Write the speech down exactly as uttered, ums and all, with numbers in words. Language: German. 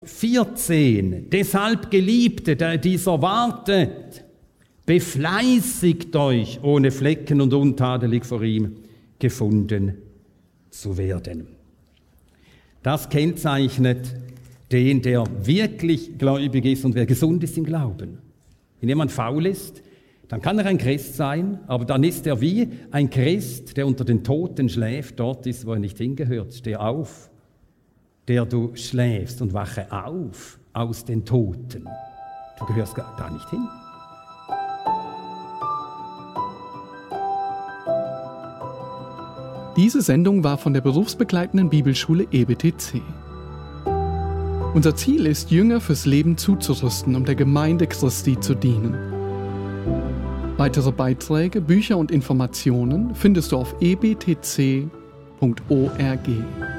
vierzehn. Deshalb, Geliebte, der dieser wartet, befleißigt euch, ohne Flecken und untadelig vor ihm gefunden zu werden. Das kennzeichnet den, der wirklich gläubig ist und wer gesund ist im Glauben. Wenn jemand faul ist, dann kann er ein Christ sein, aber dann ist er wie ein Christ, der unter den Toten schläft, dort ist, wo er nicht hingehört. Steh auf, der du schläfst, und wache auf aus den Toten. Du gehörst gar, da nicht hin. Diese Sendung war von der berufsbegleitenden Bibelschule E B T C. Unser Ziel ist, Jünger fürs Leben zuzurüsten, um der Gemeinde Christi zu dienen. Weitere Beiträge, Bücher und Informationen findest du auf e b t c punkt org.